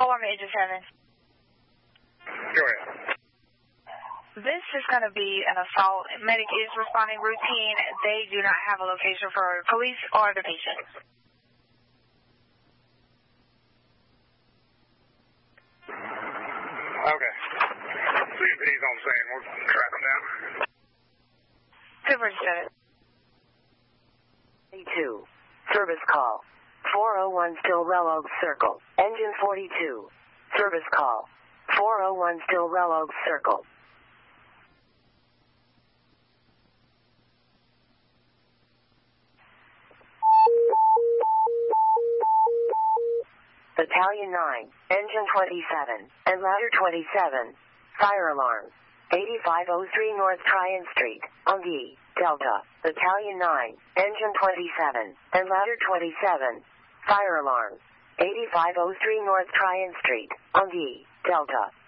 Go on, Major 7. Go ahead. This is going to be an assault. Medic is responding routine. They do not have a location for police or the patient. Okay. See if he's on scene. We'll track him down. 247. 42. Service call. 401 Stillwell Oaks Circle. Engine 42. Service call. 401 Stillwell Oaks Circle. Battalion 9, Engine 27, and Ladder 27. Fire alarm. 8503 North Tryon Street, Ungi, Delta. Battalion 9, Engine 27, and Ladder 27. Fire alarm. 8503 North Tryon Street, Ungi, Delta.